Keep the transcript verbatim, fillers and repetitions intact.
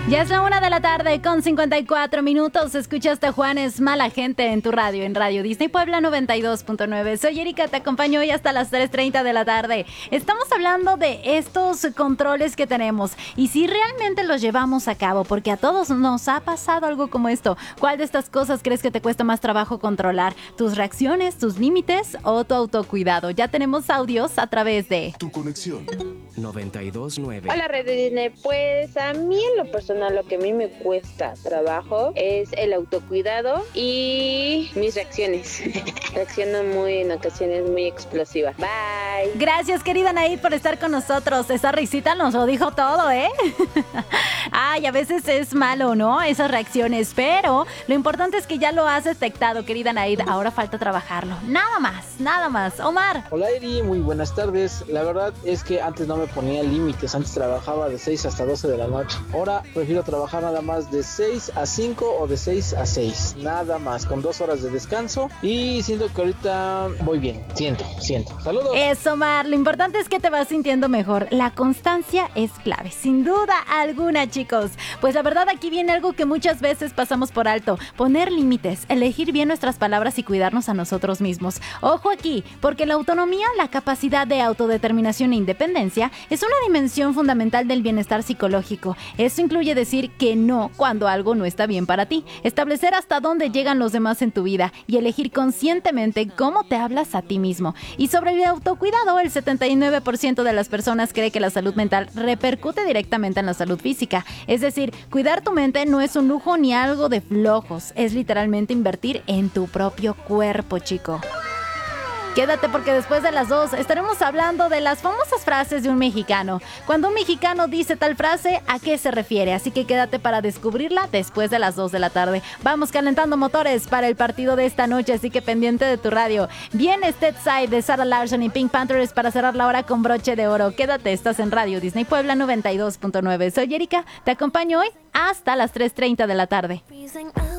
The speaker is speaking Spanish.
Ya es la una de la tarde con cincuenta y cuatro minutos. Escuchaste a Juanes, Mala Gente en tu radio, en Radio Disney Puebla noventa y dos punto nueve. Soy Erika, te acompaño hoy hasta las tres treinta de la tarde. Estamos hablando de estos controles que tenemos y si realmente los llevamos a cabo, porque a todos nos ha pasado algo como esto. ¿Cuál de estas cosas crees que te cuesta más trabajo controlar? ¿Tus reacciones, tus límites o tu autocuidado? Ya tenemos audios a través de Tu conexión noventa y dos punto nueve. Hola, Red de Disney. Pues a mí en lo personal lo que a mí me cuesta trabajo es el autocuidado y mis reacciones. Reacciono muy en ocasiones muy explosiva. Bye. Gracias, querida Anaí, por estar con nosotros. Esa risita nos lo dijo todo, ¿eh? Ay, a veces es malo, ¿no? Esas reacciones, pero lo importante es que ya lo has detectado, querida Anaí. Ahora falta trabajarlo. Nada más, nada más. Omar. Hola, Eri, muy buenas tardes. La verdad es que antes no me ponía límites. Antes trabajaba de seis hasta doce de la noche. Ahora prefiero trabajar nada más de seis a cinco o de seis a seis. Nada más, con dos horas de descanso. Y siento que ahorita voy bien. Siento, siento. Saludos. Eso, Omar. Lo importante es que te vas sintiendo mejor. La constancia es clave, sin duda alguna, chicos. Pues la verdad, aquí viene algo que muchas veces pasamos por alto. Poner límites, elegir bien nuestras palabras y cuidarnos a nosotros mismos. Ojo aquí, porque la autonomía, la capacidad de autodeterminación e independencia es una dimensión fundamental del bienestar psicológico. Esto incluye decir que no cuando algo no está bien para ti, establecer hasta dónde llegan los demás en tu vida y elegir conscientemente cómo te hablas a ti mismo. Y sobre el autocuidado, el setenta y nueve por ciento de las personas cree que la salud mental repercute directamente en la salud física. Es decir, cuidar tu mente no es un lujo ni algo de flojos, es literalmente invertir en tu propio cuerpo, chico. Quédate porque después de las dos estaremos hablando de las famosas frases de un mexicano. Cuando un mexicano dice tal frase, ¿a qué se refiere? Así que quédate para descubrirla después de las dos de la tarde. Vamos calentando motores para el partido de esta noche, así que pendiente de tu radio. Viene Stead Side de Sarah Larson y Pink Panthers para cerrar la hora con broche de oro. Quédate, estás en Radio Disney Puebla noventa y dos punto nueve. Soy Erika, te acompaño hoy hasta las tres treinta de la tarde.